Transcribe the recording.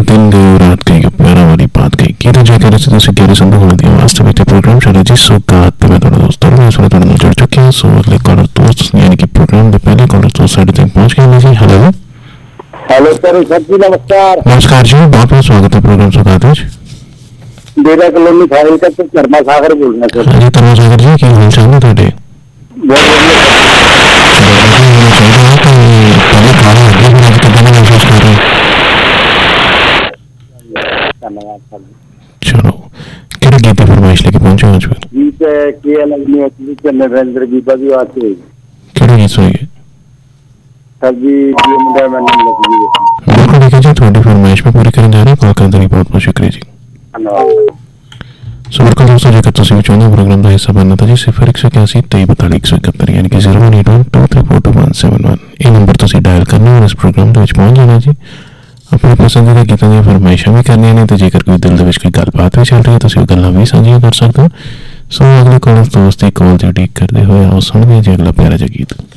दिन दे रात गई प्यारा वाली बात गई की तो जयकर से ਤੁਸੀਂ ਗੇਰੇ ਸੰਭੂ ਹੋਣ ਦੀ ਆਵਾਜ਼ ਤੇ ਵਿੱਚ ਪ੍ਰੋਗਰਾਮ ਚੱਲ ਰਿਹਾ ਜੀ ਸੁਗਾਤ ਤੇ ਮੈਂ ਤੁਹਾਡਾ ਦੋਸਤ ਹਾਂ ਇਸ ਵੇਲੇ ਤੁਹਾਡੇ ਨਾਲ ਜੁੜ ਚੁੱਕੇ ਹਾਂ ਸੋ ਅਗਲੇ ਕਾਲਰ ਦੋਸਤ ਯਾਨੀ ਕਿ ਪ੍ਰੋਗਰਾਮ ਦੇ ਪਹਿਲੇ ਕਾਲਰ ਤੋਂ ਸਾਡੇ ਤੱਕ ਪਹੁੰਚ ਗਏ ਨੇ ਜੀ ਹੈਲੋ सर जी नमस्कार जी बहुत बहुत स्वागत है प्रोग्राम सुगात ਵਿੱਚ डेरा कॉलोनी फाजिलका ਤੋਂ ਧਰਮਾ ਸਾਗਰ ਬੋਲਣਾ ਸਰ ਹਾਂਜੀ ਧਰਮਾ ਸਾਗਰ ਜੀ ਕੀ ਹਾਲ ਚਾਲ ਹੈ ਤੁਹਾਡੇ ਬਹੁਤ चलो किहड़े गीत की फरमाइश लेके पहुंचे आज फिर गीत के अलग नहीं होती कि नरेंद्र गीता भी आते किहड़े गीत सुनिए सर जी ये मुंडा मैंने लगी बिल्कुल ठीक है जी थोड़ी फरमाइश में पूरी करने जा रहे हैं कॉल करने की बहुत बहुत शुक्रिया जी सो बिल्कुल दोस्तों जेकर तुसीं भी चाहुंदे हो प्रोग्राम का हिस्सा बनना तो जी 0181 23 42 171 यानी कि 08123422171 ये नंबर तुसीं डायल करना और इस प्रोग्राम के पहुंच जाना जी अपनी पसंदीदा गीतों दी फरमाइशां भी करनियां ने ते जेकर कोई दिल दे विच कोई गलबात भी चल रही है तुसीं ओह गल्लां भी साझियां कर सकदे हो सो अगले कॉलर दोस्त दी कॉल दी उਡੀਕ करदे होए आओ सुणदे जी अगला प्यारा जिहा गीत